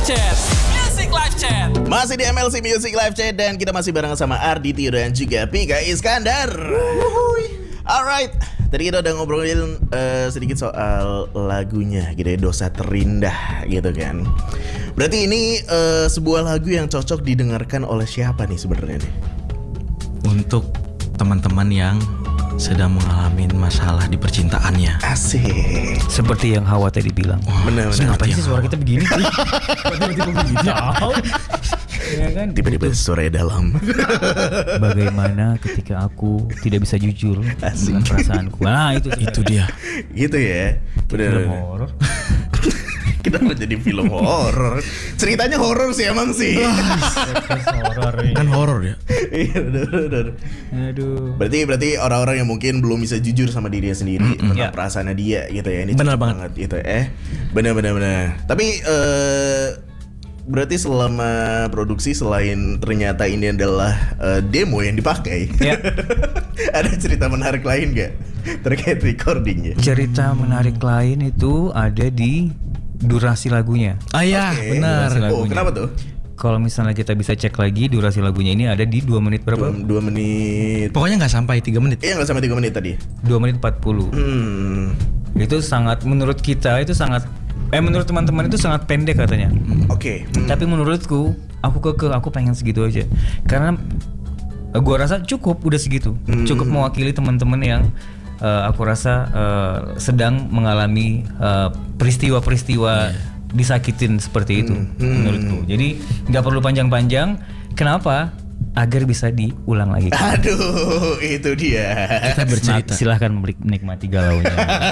Chat. Music Live Chat. Masih di MLC Music Live Chat dan kita masih bareng sama Ardi Tio dan juga Pika Iskandar. Alright, tadi kita udah ngobrolin sedikit soal lagunya gitu ya, Dosa Terindah gitu kan. Berarti ini sebuah lagu yang cocok didengarkan oleh siapa nih sebenarnya nih? Untuk teman-teman yang sedang mengalami masalah di percintaannya. Asik. Seperti yang Hawa tadi bilang. Benar. Ngapain sih suara kita begini? Tiba-tiba begini. Ya kan? Tiba-tiba suara dalam. Bagaimana ketika aku tidak bisa jujur dengan perasaanku. Nah itu dia. Gitu ya. Benar. Film horor. Kenapa jadi film horor? Ceritanya horor sih emang sih. Kan horor ya. Iya benar. Aduh. Berarti orang-orang yang mungkin belum bisa jujur sama dirinya sendiri tentang perasaannya dia gitu ya. Ini Benar cocok banget gitu. Benar. Tapi berarti selama produksi selain ternyata ini adalah demo yang dipakai, ada cerita menarik lain gak terkait recordingnya? Cerita menarik lain itu ada di durasi lagunya. Ah ya, benar. Oh, kenapa tuh? Kalau misalnya kita bisa cek lagi durasi lagunya ini ada di 2 menit berapa? 2 menit. Pokoknya nggak sampai 3 menit. Iya, nggak sampai 3 menit tadi. 2 menit 40. Itu sangat, menurut kita itu sangat menurut teman-teman itu sangat pendek katanya. Oke. Tapi menurutku aku pengen segitu aja. Karena gua rasa cukup udah segitu. Cukup mewakili teman-teman yang aku rasa sedang mengalami peristiwa-peristiwa disakitin seperti itu menurutku. Jadi nggak perlu panjang-panjang. Kenapa? Agar bisa diulang lagi. Aduh, itu dia. Kita bercerita. Silahkan menikmati galaunya.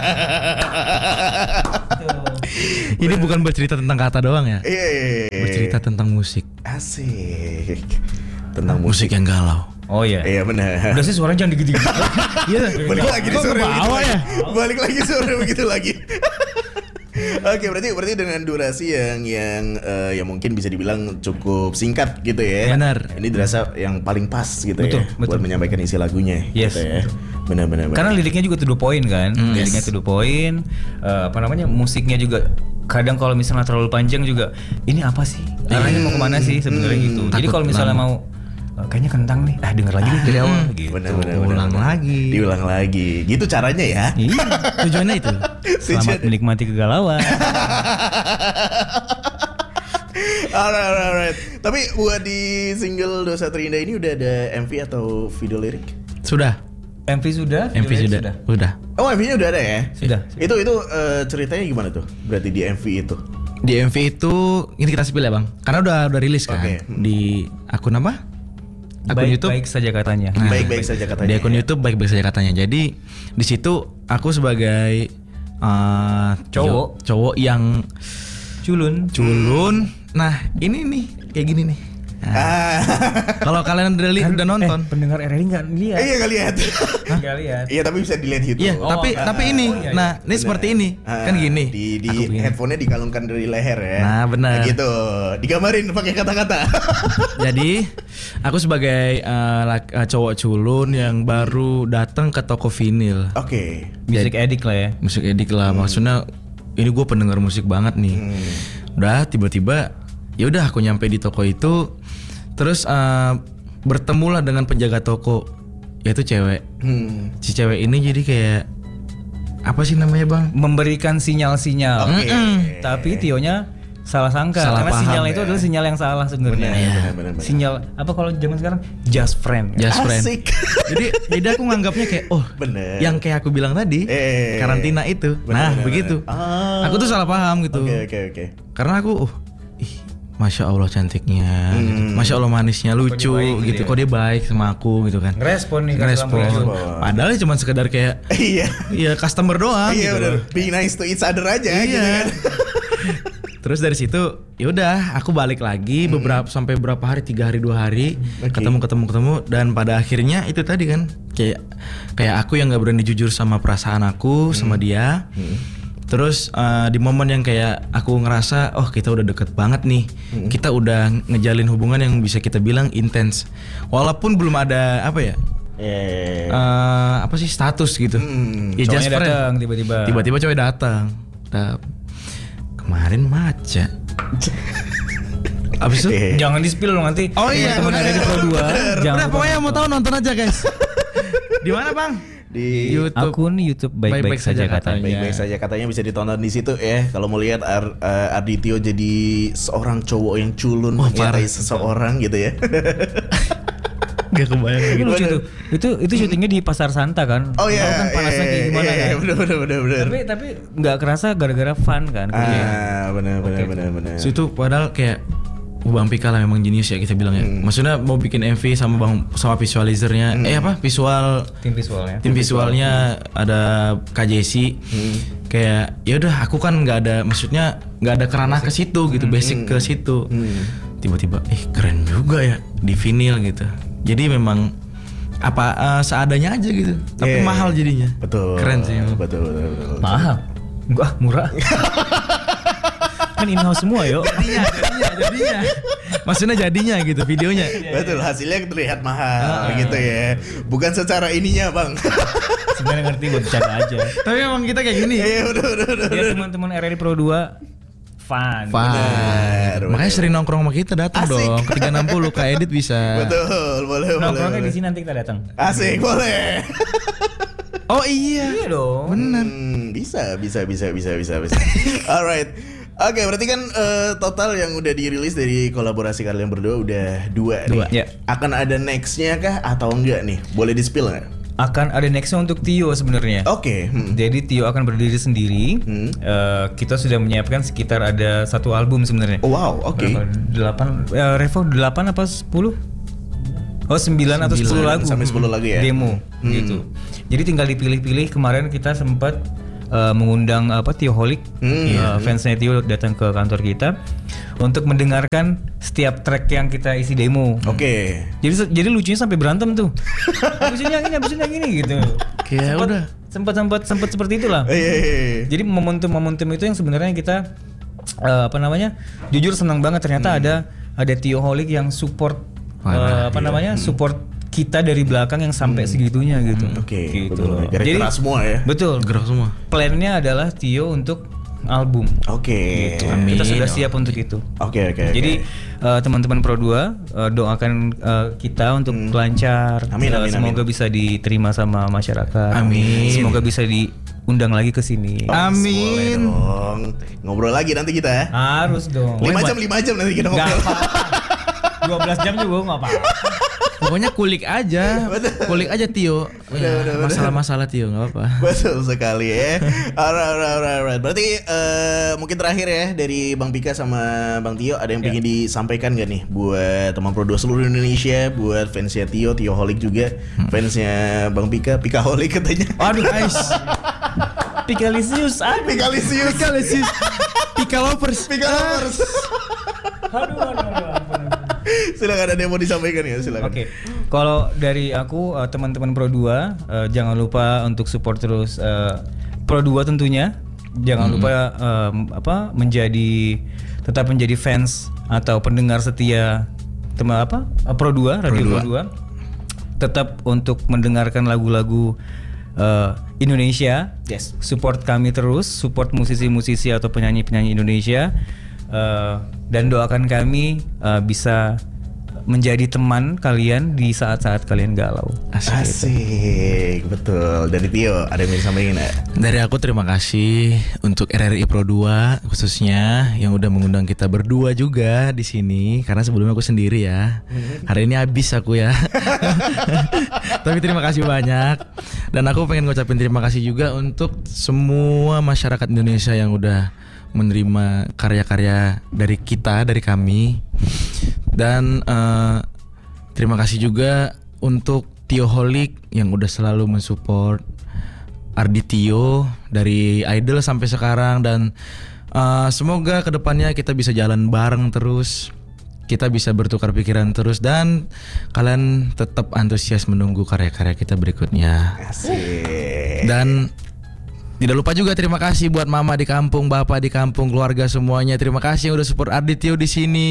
Ini bukan bercerita tentang kata doang ya. Iya. Bercerita tentang musik. Asik. Tentang Musik yang galau. Oh iya. Iya benar. Udah sih suaranya jangan digede-gede. Iya. Balik lagi di sore begitu bawah lagi. ya? Balik lagi sore begitu lagi. Oke, berarti dengan durasi yang mungkin bisa dibilang cukup singkat gitu ya. Benar. Ini dirasa yang paling pas gitu Betul. buat menyampaikan isi lagunya. Yes. Gitu ya. Benar. Karena liriknya juga to the point kan. Liriknya to the point. Musiknya juga kadang kalau misalnya terlalu panjang juga ini apa sih? Arahnya mau kemana sih sebenarnya gitu. Jadi kalau misalnya mau kayaknya kentang nih, denger lagi deh dari awal gitu. Benar. Diulang lagi. Gitu caranya ya. Iya, Tujuannya itu. selamat menikmati kegalauan. Alright. Tapi buat di single Dosa Terindah ini udah ada MV atau video lirik? Sudah. MV sudah? MV sudah. Oh, MV-nya udah ada ya? Sudah. Itu ceritanya gimana tuh? Berarti di MV itu? Di MV itu ini kita spill ya bang, karena udah rilis kan. Oke. Di akun apa? Akun YouTube. Baik saja katanya. Baik-baik saja katanya. Di akun YouTube baik-baik saja katanya. Jadi di situ aku sebagai cowok yang Culun. Nah ini nih kayak gini nih. Nah, kalau kalian udah nonton, Pendengar RRI nggak lihat. Iya nggak lihat. Nggak lihat. Iya tapi bisa dilihat YouTube. iya. Tapi ini, iya. nah ini seperti ini, kan gini. Di Aku begini. headphone-nya dikalungkan dari leher ya. Nah, benar. Gitu. Digambarin pakai kata-kata. Jadi aku sebagai cowok culun yang baru datang ke toko vinil. Oke. Music addict lah ya. Musik edik lah, maksudnya ini gue pendengar musik banget nih. Udah tiba-tiba ya udah aku nyampe di toko itu, terus bertemulah dengan penjaga toko, yaitu cewek. Si cewek ini jadi kayak apa sih namanya bang? Memberikan sinyal-sinyal. Oke. Tapi Tionya salah sangka. Salah Karena paham, sinyal ya. itu adalah sinyal yang salah sebenarnya. Benar. Sinyal apa kalau zaman sekarang? Just friend. Just friend. Asik. Jadi aku nganggapnya kayak Bener. yang kayak aku bilang tadi, karantina itu. Bener. Begitu. Aku tuh salah paham gitu. Oke. Karena aku Masya Allah cantiknya, gitu. Masya Allah manisnya, lucu baik gitu. ya. Kok dia baik sama aku gitu kan. Ngerespon nih. Ngerespon. Padahal cuma sekedar kayak Iya. customer doang Iya gitu. benar. Be nice to each other aja gitu kan. Terus dari situ ya udah aku balik lagi sampai berapa hari, 3 hari 2 hari ketemu dan pada akhirnya itu tadi kan kayak aku yang nggak berani jujur sama perasaan aku sama dia. Terus di momen yang kayak aku ngerasa kita udah deket banget nih, kita udah ngejalin hubungan yang bisa kita bilang intens, walaupun belum ada apa ya apa sih status gitu. Ya just friend. Datang Tiba-tiba cowok datang. Kemarin maca. Abis itu? Jangan di-spill dong nanti. Oh iya, teman-teman ada di Pro 2. Udah pokoknya mau tahu nonton aja guys. Di mana bang? Di YouTube. Akun YouTube baik-baik saja katanya. Baik-baik saja katanya bisa ditonton di situ ya. Kalau mau lihat Arditio jadi seorang cowok yang culun mencintai seseorang gitu ya. Gak kebayang Itu gitu. lucu tuh. Itu syutingnya di Pasar Santa kan. Oh iya. Tahu kan panasnya kayak gimana kan. Bener. Tapi nggak kerasa gara-gara fun kan. Bener. Itu padahal kayak Bang Pika lah memang jenius ya kita bilang ya. Maksudnya mau bikin MV sama visualizernya. Visual Tim visualnya ada Kak Jesse. Kayak ya udah aku kan nggak ada kerana ke situ gitu, basic ke situ. Tiba-tiba keren juga ya di vinyl gitu. Jadi memang seadanya aja gitu. Tapi mahal jadinya. Betul. Keren sih. Betul. Mahal. Gua murah. Kan in-house semua yo. Jadinya. Maksudnya jadinya gitu videonya. Betul, hasilnya terlihat mahal gitu ya. Bukan secara ininya, Bang. Sebenarnya ngerti buat bercanda aja. Tapi emang kita kayak gini. Iya, udah. Ya teman-teman RRI Pro 2 fun. Bener. Makanya sering nongkrong sama kita datang Asik. dong. 360 Kak Edit bisa. Betul, boleh. Nongkrongnya di sini nanti kita datang. Asik, boleh. Oh iya. Iya dong. Bener. Bisa. Alright. Oke, berarti kan total yang udah dirilis dari kolaborasi kalian berdua udah 2 nih. Ya. Akan ada nextnya kah atau enggak nih? Boleh di-spill nggak? Akan ada nextnya untuk Tio sebenarnya. Oke. Jadi Tio akan berdiri sendiri. Kita sudah menyiapkan sekitar ada 1 album sebenarnya. Oh, wow, oke. 8 Revo 8 apa 10? Oh 9 atau 10 lagu. Sampai 10 lagu ya. Demo gitu. Jadi tinggal dipilih-pilih. Kemarin kita sempat mengundang Tioholic, fansnya Tio datang ke kantor kita untuk mendengarkan setiap track yang kita isi demo. Oke. Jadi lucunya sampai berantem tuh. Habisin yang ini gitu. Kayak udah. Sempat seperti itulah. Iya. Jadi momentum itu yang sebenarnya kita jujur senang banget ternyata ada Tioholic yang support support kita dari belakang yang sampai segitunya gitu. Oke, gitu. betul. Jadi keras semua ya. Betul. Gerak semua. Plannya adalah Tio untuk album. Oke. Gitu. Amin. Kita sudah siap untuk itu. Oke. Jadi teman-teman Pro 2 doakan kita untuk lancar. Amin. Semoga bisa diterima sama masyarakat. Amin. Semoga bisa diundang lagi ke sini. Boleh Amin. dong. Ngobrol lagi nanti kita ya. Harus dong. 5 jam nanti kita Nggak ngobrol. apa-apa. 12 jam juga nggak apa-apa. Pokoknya kulik aja Tio. Masalah-masalah Tio nggak apa. Betul sekali ya. Alright. Berarti mungkin terakhir ya dari Bang Pika sama Bang Tio ada yang pengen disampaikan gak nih buat teman Pro 2 seluruh Indonesia, buat fansnya Tioholic juga, fansnya Bang Pika, Pikaholic katanya. Aduh guys. Pikalisius. Pikalisius. Pika lovers. Aduh. Silakan, ada yang mau disampaikan ya, silakan. Oke. Kalau dari aku teman-teman Pro 2 jangan lupa untuk support terus Pro 2 tentunya. Jangan lupa tetap menjadi fans atau pendengar setia Pro 2, Radio Pro 2. Tetap untuk mendengarkan lagu-lagu Indonesia. Yes. Support kami terus, support musisi-musisi atau penyanyi-penyanyi Indonesia. Dan doakan kami bisa menjadi teman kalian di saat-saat kalian galau. Asik, betul. Dari Tio, ada yang mau disampaikan nggak? Dari aku terima kasih untuk RRI Pro 2 khususnya yang udah mengundang kita berdua juga di sini karena sebelumnya aku sendiri ya. Hari ini habis aku ya. Tapi terima kasih banyak. Dan aku pengen ngucapin terima kasih juga untuk semua masyarakat Indonesia yang udah menerima karya-karya dari kita, dari kami. Dan terima kasih juga untuk Tioholic yang udah selalu mensupport Arditio dari Idol sampai sekarang. Dan semoga kedepannya kita bisa jalan bareng terus, kita bisa bertukar pikiran terus, dan kalian tetap antusias menunggu karya-karya kita berikutnya. Asik. Dan tidak lupa juga terima kasih buat mama di kampung, bapak di kampung, keluarga semuanya. Terima kasih yang udah support Arditio di sini.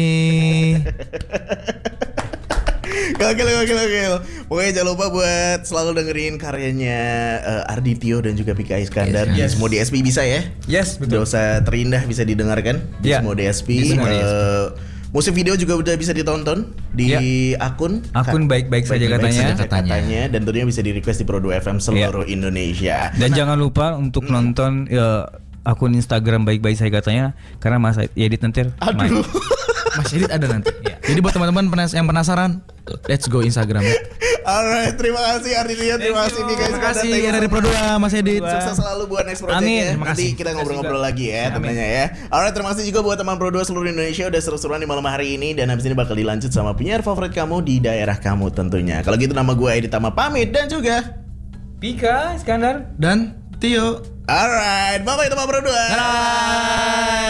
Gokil. Pokoknya jangan lupa buat selalu dengerin karyanya Arditio dan juga Pika Iskandar di semua DSP bisa ya. Yes, betul. Dosa terindah bisa didengarkan di Ya, semua DSP. di semua DSP. Musik video juga udah bisa ditonton di akun baik-baik saja katanya. Dan tentunya bisa di request di Pro 2 FM seluruh Indonesia. Dan jangan lupa untuk nonton akun Instagram baik-baik saya katanya, karena Mas Edit nanti main. Mas Edit ada nanti. Jadi buat teman-teman yang penasaran, let's go Instagram. Alright, terima kasih Arditio, terima kasih Mika. Terima kasih dari Pro 2 Mas Edit. Sukses selalu buat next project-nya. Nanti kita ngobrol-ngobrol lagi ya tentunya ya. Alright, terima kasih juga buat teman Pro 2 seluruh Indonesia udah seru-seruan di malam hari ini. Dan habis ini bakal dilanjut sama penyiar favorit kamu di daerah kamu tentunya. Kalau gitu nama gue Edit Tama pamit dan juga Pika, Iskandar, dan Tio. Alright, bye-bye teman Pro 2.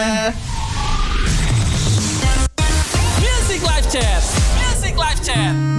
Music Live Chat. Music Live Chat.